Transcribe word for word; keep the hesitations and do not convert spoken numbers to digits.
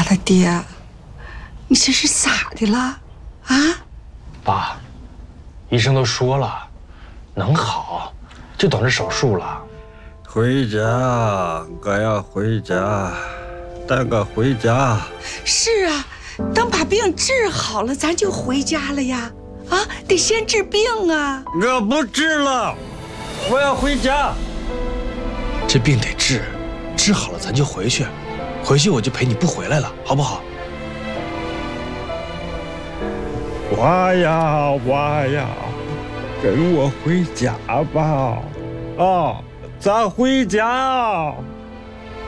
了，爹？你这是咋的了？啊？ 爸，医生都说了，能好，就等着手术了。 回家，我要回家，带我回家。 是啊，等把病治好了，咱就回家了呀。啊，得先治病啊。 我不治了，我要回家。 这病得治，治好了咱就回去，回去我就陪你不回来了，好不好？ 娃呀娃呀，跟我回家吧！啊，咱回家。